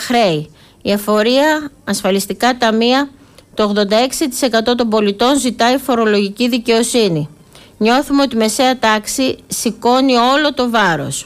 χρέη. Η εφορία, ασφαλιστικά ταμεία, το 86% των πολιτών ζητάει φορολογική δικαιοσύνη. Νιώθουμε ότι η μεσαία τάξη σηκώνει όλο το βάρος.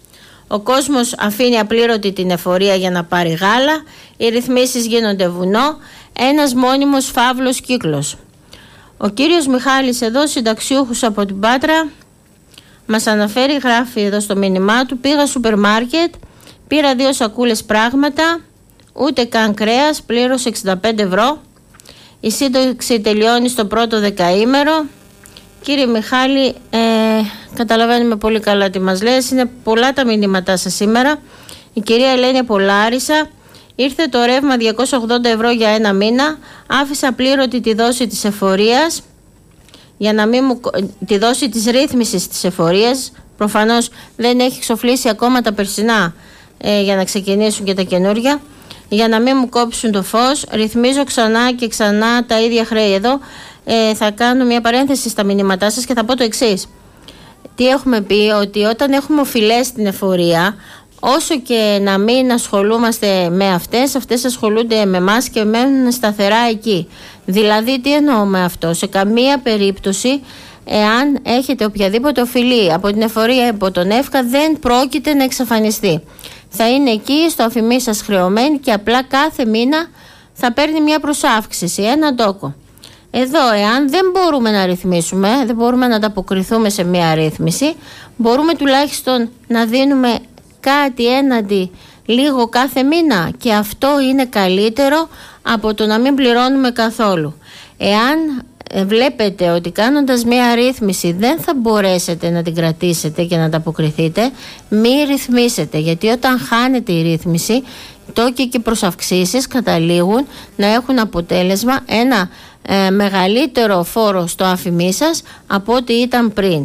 Ο κόσμος αφήνει απλήρωτη την εφορία για να πάρει γάλα, οι ρυθμίσεις γίνονται βουνό, ένας μόνιμος φαύλος κύκλος. Ο κύριος Μιχάλης εδώ, συνταξιούχος από την Πάτρα, μας αναφέρει, γράφει εδώ στο μήνυμά του: πήγα σούπερ μάρκετ, πήρα 2 σακούλες πράγματα, ούτε καν κρέας, πλήρωσε 65 ευρώ. Η σύνταξη τελειώνει στο πρώτο δεκαήμερο. Κύριε Μιχάλη, καταλαβαίνουμε πολύ καλά τι μας λες. Είναι πολλά τα μηνύματά σας σήμερα. Η κυρία Ελένη από Λάρισα: ήρθε το ρεύμα 280 ευρώ για 1 μήνα. Άφησα πλήρωτη τη δόση της εφορίας για να μην μου, τη δόση της ρύθμισης της εφορίας. Προφανώς δεν έχει εξοφλήσει ακόμα τα περσινά για να ξεκινήσουν και τα καινούργια. Για να μην μου κόψουν το φως, ρυθμίζω ξανά και ξανά τα ίδια χρέη. Εδώ θα κάνω μια παρένθεση στα μηνύματά σας και θα πω το εξής. Τι έχουμε πει, ότι όταν έχουμε οφειλές στην εφορία, όσο και να μην ασχολούμαστε με αυτές ασχολούνται με εμάς και μένουν σταθερά εκεί. Δηλαδή, τι εννοώ με αυτό? Σε καμία περίπτωση, εάν έχετε οποιαδήποτε οφειλή από την εφορία ή από τον ΕΦΚΑ, δεν πρόκειται να εξαφανιστεί. Θα είναι εκεί στο αφημί σας χρεωμένη και απλά κάθε μήνα θα παίρνει μια προσάυξηση, ένα τόκο. Εδώ, εάν δεν μπορούμε να ρυθμίσουμε, δεν μπορούμε να ανταποκριθούμε σε μια ρύθμιση, μπορούμε τουλάχιστον να δίνουμε κάτι έναντι λίγο κάθε μήνα, και αυτό είναι καλύτερο από το να μην πληρώνουμε καθόλου. Εάν βλέπετε ότι κάνοντας μια ρύθμιση δεν θα μπορέσετε να την κρατήσετε και να ανταποκριθείτε, μη ρυθμίσετε, γιατί όταν χάνετε η ρύθμιση, τόκοι και προσαυξήσεις καταλήγουν να έχουν αποτέλεσμα ένα μεγαλύτερο φόρο στο άφημί σας από ό,τι ήταν πριν.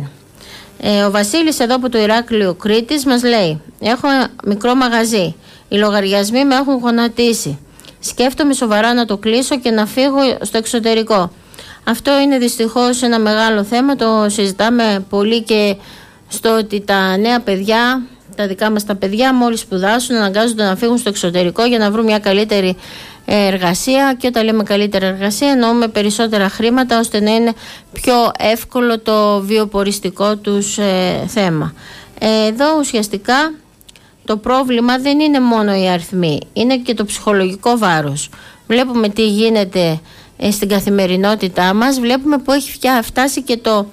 Ο Βασίλης εδώ από το Ηράκλειο Κρήτης μας λέει: έχω μικρό μαγαζί, οι λογαριασμοί με έχουν γονατίσει, σκέφτομαι σοβαρά να το κλείσω και να φύγω στο εξωτερικό. Αυτό είναι δυστυχώς ένα μεγάλο θέμα, το συζητάμε πολύ και στο ότι τα νέα παιδιά, τα δικά μας τα παιδιά, μόλις σπουδάσουν αναγκάζονται να φύγουν στο εξωτερικό για να βρουν μια καλύτερη εργασία, και όταν λέμε καλύτερη εργασία εννοούμε περισσότερα χρήματα ώστε να είναι πιο εύκολο το βιοποριστικό τους θέμα. Εδώ ουσιαστικά το πρόβλημα δεν είναι μόνο οι αριθμοί, είναι και το ψυχολογικό βάρος. Βλέπουμε τι γίνεται στην καθημερινότητά μας, βλέπουμε που έχει φτάσει και το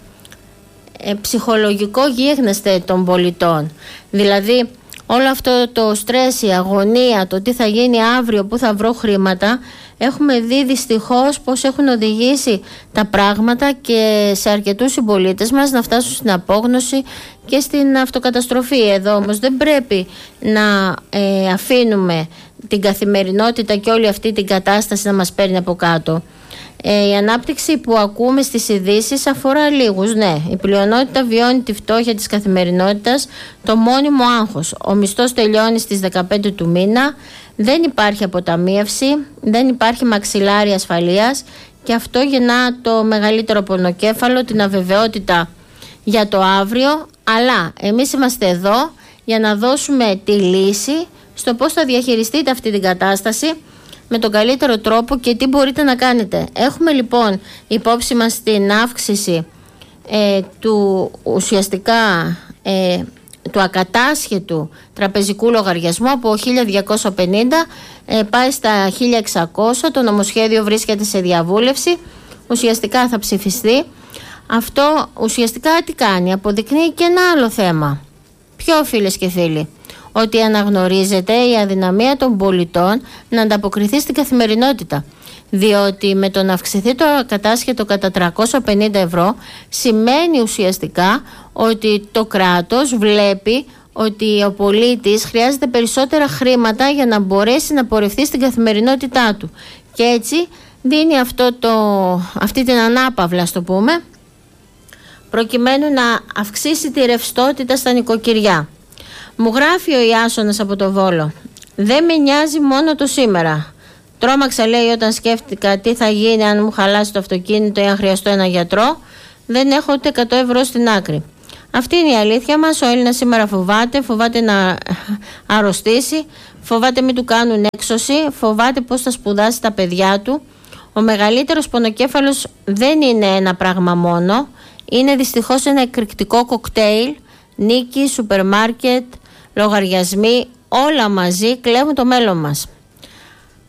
ψυχολογικό γίγνεσθε των πολιτών. Δηλαδή όλο αυτό το στρες, η αγωνία, το τι θα γίνει αύριο, που θα βρω χρήματα, έχουμε δει δυστυχώς πως έχουν οδηγήσει τα πράγματα και σε αρκετούς συμπολίτες μας να φτάσουν στην απόγνωση και στην αυτοκαταστροφή. Εδώ όμως δεν πρέπει να αφήνουμε την καθημερινότητα και όλη αυτή την κατάσταση να μας παίρνει από κάτω. Η ανάπτυξη που ακούμε στις ειδήσεις αφορά λίγους, ναι. Η πλειονότητα βιώνει τη φτώχεια της καθημερινότητας, το μόνιμο άγχος. Ο μισθός τελειώνει στις 15 του μήνα, δεν υπάρχει αποταμίευση, δεν υπάρχει μαξιλάρι ασφαλείας, και αυτό γεννά το μεγαλύτερο πονοκέφαλο, την αβεβαιότητα για το αύριο. Αλλά εμείς είμαστε εδώ για να δώσουμε τη λύση στο πώς θα διαχειριστείτε αυτή την κατάσταση με τον καλύτερο τρόπο και τι μπορείτε να κάνετε. Έχουμε λοιπόν υπόψη μας την αύξηση του ουσιαστικά του ακατάσχετου τραπεζικού λογαριασμού από 1.250 πάει στα 1.600. Το νομοσχέδιο βρίσκεται σε διαβούλευση, ουσιαστικά θα ψηφιστεί. Αυτό ουσιαστικά τι κάνει? Αποδεικνύει και ένα άλλο θέμα. Ποιο, φίλες και φίλοι? Ότι αναγνωρίζεται η αδυναμία των πολιτών να ανταποκριθεί στην καθημερινότητα. Διότι με το να αυξηθεί το κατάσχετο κατά 350 ευρώ σημαίνει ουσιαστικά ότι το κράτος βλέπει ότι ο πολίτης χρειάζεται περισσότερα χρήματα για να μπορέσει να πορευτεί στην καθημερινότητά του. Και έτσι δίνει αυτή την ανάπαυλα, στο πούμε, προκειμένου να αυξήσει τη ρευστότητα στα νοικοκυριά. Μου γράφει ο Ιάσονας από το Βόλο: δεν με νοιάζει μόνο το σήμερα. Τρόμαξα, λέει, όταν σκέφτηκα τι θα γίνει αν μου χαλάσει το αυτοκίνητο ή αν χρειαστώ ένα γιατρό. Δεν έχω ούτε 100 ευρώ στην άκρη. Αυτή είναι η αλήθεια μας. Ο Έλληνας σήμερα φοβάται να αρρωστήσει. Φοβάται μην του κάνουν έξωση, φοβάται πώς θα σπουδάσει τα παιδιά του. Ο μεγαλύτερος πονοκέφαλος δεν είναι ένα πράγμα μόνο. Είναι δυστυχώς ένα εκρηκτικό κοκτέιλ. Νίκη, σούπερ μάρκετ, λογαριασμοί, όλα μαζί κλέβουν το μέλλον μας.